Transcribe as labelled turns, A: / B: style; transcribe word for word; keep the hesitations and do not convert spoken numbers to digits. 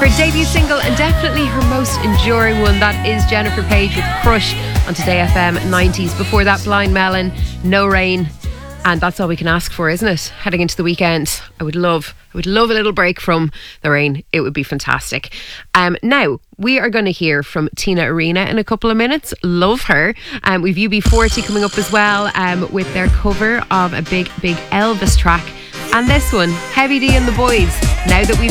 A: Her debut single, and definitely her most enduring one, that is Jennifer Page with Crush on Today F M nineties. Before that, Blind Melon, No Rain. And that's all we can ask for, isn't it? Heading into the weekend, I would love, I would love a little break from the rain. It would be fantastic. Um, now, we are going to hear from Tina Arena in a couple of minutes. Love her. Um, we've U B forty coming up as well, um, with their cover of a big, big Elvis track. And this one, Heavy D and the Boys. Now that we've